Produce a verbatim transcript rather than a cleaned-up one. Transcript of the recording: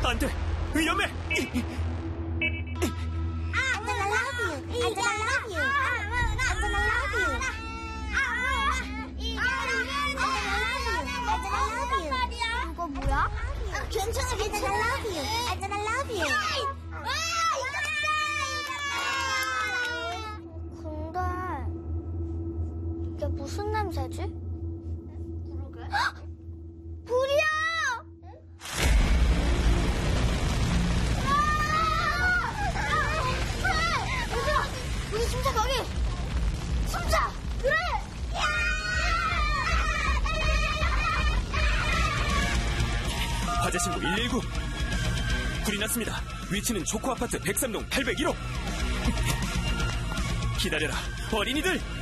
안 돼! 위험해! 안전아 love you. 안전아 love you. 안전아 love you. 안전아 love you. 이거 뭐야? 괜찮아 괜찮아 love you. 안전아 love you. 근데 이게 무슨 냄새지? 그러게. 불이야! 얘들아, 우리 숨자 거기! 숨자! 그래! 화재신고 일일구. 불이 났습니다. 위치는 초코아파트 백삼동 팔백일 호. 기다려라, 어린이들!